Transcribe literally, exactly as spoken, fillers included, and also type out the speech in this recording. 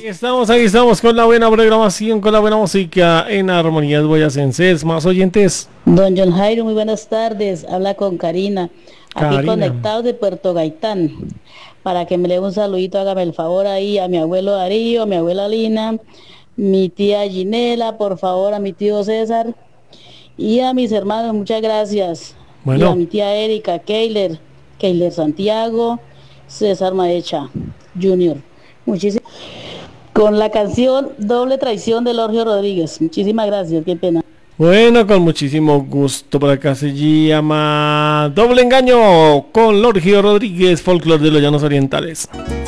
Estamos ahí, estamos con la buena programación, con la buena música en Armonías Boyacenses. Más oyentes. Don John Jairo, muy buenas tardes. Habla con Karina. Aquí Karina. conectados de Puerto Gaitán. Para que me le dé un saludito, hágame el favor ahí a mi abuelo Darío, a mi abuela Lina, mi tía Ginela, por favor, a mi tío César y a mis hermanos, muchas gracias. Bueno. Y a mi tía Erika, Keiler, Keiler Santiago, César Maecha Junior. Muchísimas con la canción Doble Traición de Lorgio Rodríguez. Muchísimas gracias, qué pena. Bueno, con muchísimo gusto. Por acá se llama Doble Engaño con Lorgio Rodríguez, Folklore de los Llanos Orientales.